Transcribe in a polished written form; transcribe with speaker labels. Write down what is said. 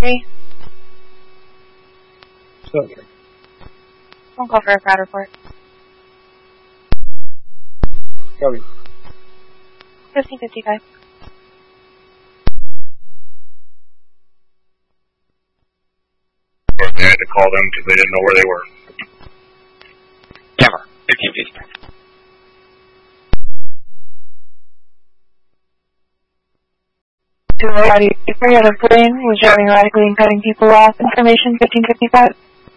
Speaker 1: 3.
Speaker 2: Okay.
Speaker 1: Phone call for a crowd report.
Speaker 2: Copy.
Speaker 1: 1555.
Speaker 3: They had to call them because they didn't know where they were.
Speaker 4: Camera, 1555.
Speaker 1: To the body, the brain was driving erratically and cutting people off. Information 1555.